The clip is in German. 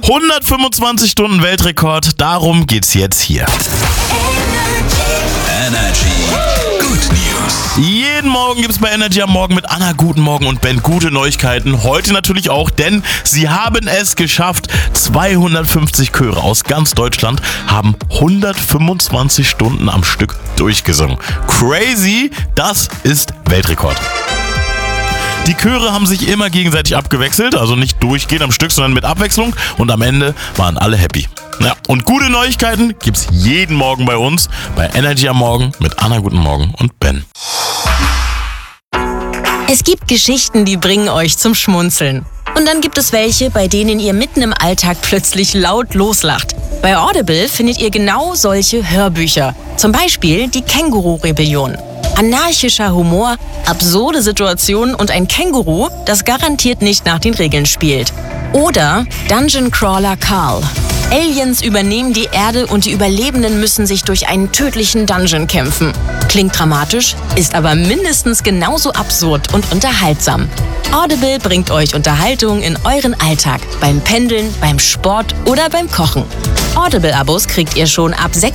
125 Stunden Weltrekord, darum geht's jetzt hier. Energy. Good News. Jeden Morgen gibt's bei Energy am Morgen mit Anna guten Morgen und Ben gute Neuigkeiten. Heute natürlich auch, denn sie haben es geschafft. 250 Chöre aus ganz Deutschland haben 125 Stunden am Stück durchgesungen. Crazy, das ist Weltrekord. Die Chöre haben sich immer gegenseitig abgewechselt, also nicht durchgehend am Stück, sondern mit Abwechslung, und am Ende waren alle happy. Ja, und gute Neuigkeiten gibt's jeden Morgen bei uns, bei Energy am Morgen mit Anna guten Morgen und Ben. Es gibt Geschichten, die bringen euch zum Schmunzeln. Und dann gibt es welche, bei denen ihr mitten im Alltag plötzlich laut loslacht. Bei Audible findet ihr genau solche Hörbücher. Zum Beispiel die Känguru-Rebellion. Anarchischer Humor, absurde Situationen und ein Känguru, das garantiert nicht nach den Regeln spielt. Oder Dungeon Crawler Carl. Aliens übernehmen die Erde und die Überlebenden müssen sich durch einen tödlichen Dungeon kämpfen. Klingt dramatisch, ist aber mindestens genauso absurd und unterhaltsam. Audible bringt euch Unterhaltung in euren Alltag, beim Pendeln, beim Sport oder beim Kochen. Audible-Abos kriegt ihr schon ab